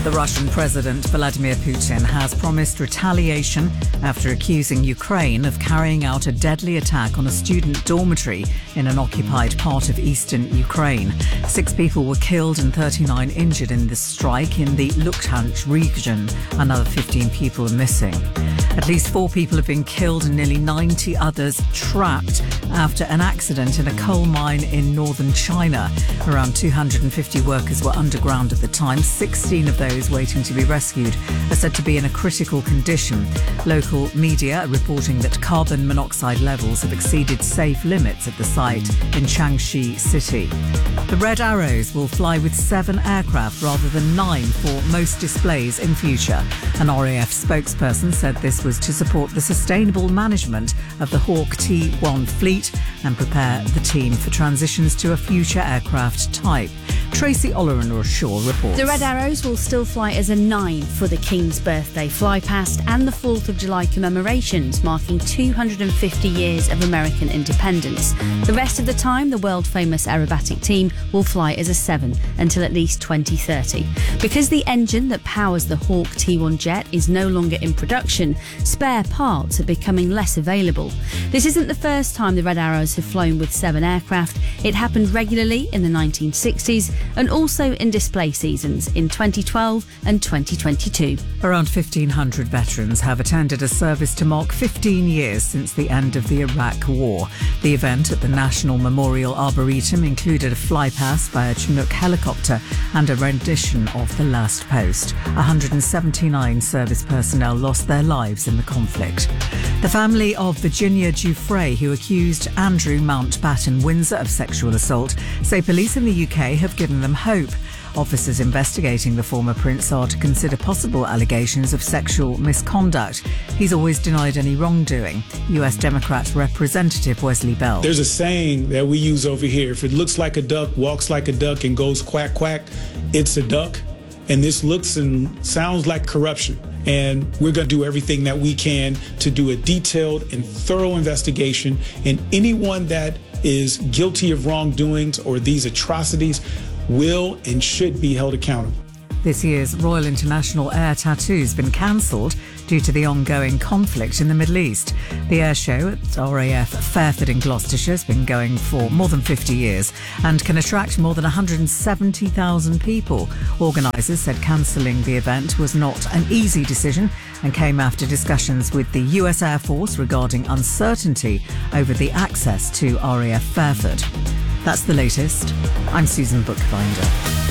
The Russian President Vladimir Putin has promised retaliation after accusing Ukraine of carrying out a deadly attack on a student dormitory in an occupied part of eastern Ukraine. 6 people were killed and 39 injured in this strike in the Luhansk region. Another 15 people are missing. At least 4 people have been killed and nearly 90 others trapped after an accident in a coal mine in northern China. Around 250 workers were underground at the time. 16 of those waiting to be rescued are said to be in a critical condition. Local media are reporting that carbon monoxide levels have exceeded safe limits at the site in Changsha City. The Red Arrows will fly with 7 aircraft rather than 9 for most displays in future. An RAF spokesperson said this was to support the sustainable management of the Hawk T1 fleet and prepare the team for transitions to a future aircraft type. Tracy Olaran-Shaw reports. The Red Arrows will still fly as a 9 for the King's Birthday flypast and the 4th of July commemorations, marking 250 years of American independence. The rest of the time, the world-famous aerobatic team will fly as a 7 until at least 2030. Because the engine that powers the Hawk T1 jet is no longer in production, spare parts are becoming less available. This isn't the first time the Red Arrows have flown with 7 aircraft. It happened regularly in the 1960s and also in display seasons in 2012 and 2022. Around 1,500 veterans have attended a service to mark 15 years since the end of the Iraq War. The event at the National Memorial Arboretum included a flypast by a Chinook helicopter and a rendition of The Last Post. 179 service personnel lost their lives in the conflict. The family of Virginia Giuffre, who accused Andrew Mountbatten Windsor of sexual assault, say police in the UK have given them hope. Officers investigating the former prince are to consider possible allegations of sexual misconduct. He's always denied any wrongdoing. US Democrat Representative Wesley Bell. There's a saying that we use over here. If it looks like a duck, walks like a duck, and goes quack, quack, it's a duck. And this looks and sounds like corruption. And we're going to do everything that we can to do a detailed and thorough investigation. And anyone that is guilty of wrongdoings or these atrocities will and should be held accountable. This year's Royal International Air Tattoo has been cancelled due to the ongoing conflict in the Middle East. The air show at RAF Fairford in Gloucestershire has been going for more than 50 years and can attract more than 170,000 people. Organisers said cancelling the event was not an easy decision and came after discussions with the US Air Force regarding uncertainty over the access to RAF Fairford. That's the latest. I'm Susan Bookbinder.